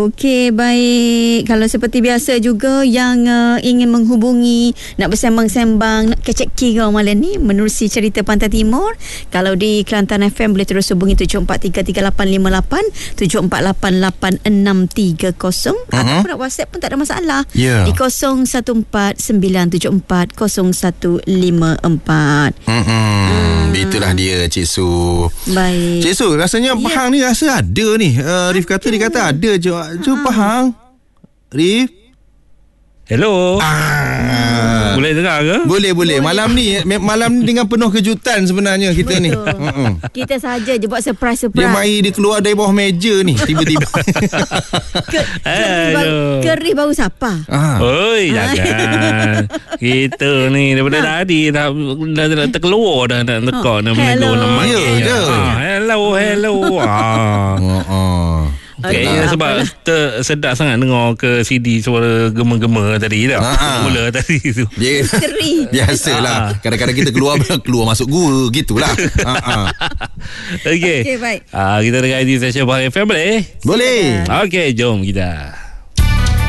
Okey, baik. Kalau seperti biasa juga yang ingin menghubungi, nak bersembang-sembang, nak kecek kira malam ni menerusi cerita Pantai Timur, kalau di Kelantan FM boleh terus hubungi 74338858, 74888630, ataupun nak WhatsApp pun tak ada masalah. Di 0149710154. Itulah dia Cik Su. Baik. Cik Su, rasanya Pahang ni rasa ada ni. Rif kata dia kata ada je. Pahang. Rif. Hello. Boleh dengar ke? Boleh. Malam ni dengan penuh kejutan sebenarnya kita ni. Kita saja je buat surprise. Dia keluar dari bawah meja ni tiba-tiba. Kerih baru siapa? Oi, jangan. Kita ni daripada tadi dah terkeluar dah nak tekak nak menegur nama dia. Hello. Kayaknya sebab sedap sangat dengar ke CD suara gema-gema tadi dah. Mula tadi tu. Biasalah. Kadang-kadang kita keluar masuk gua gitulah. Okey, baik. Kita dengar di stesen Pahang FM boleh? Boleh. Okey, jom kita.